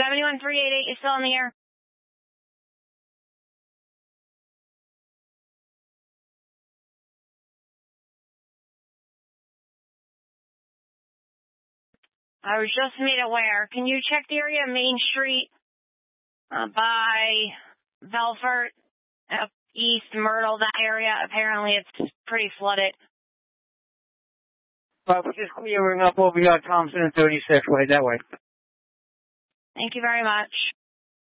71388, you still in the air? I was just made aware. Can you check the area, Main Street, by Belfort, up East Myrtle, that area? Apparently it's pretty flooded. We're just clearing up over here on Thompson and 36, right that way. Thank you very much.